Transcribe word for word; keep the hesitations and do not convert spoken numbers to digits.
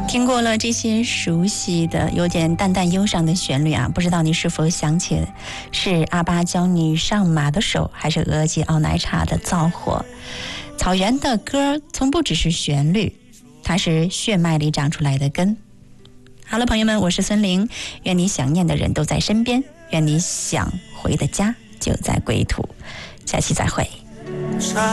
听过了这些熟悉的有点淡淡忧伤的旋律啊，不知道你是否想起是阿巴教你上马的手，还是额吉熬奶茶的燥火。草原的歌从不只是旋律，它是血脉里长出来的根。好了，朋友们，我是孙玲，愿你想念的人都在身边，愿你想回的家就在归途，下期再会。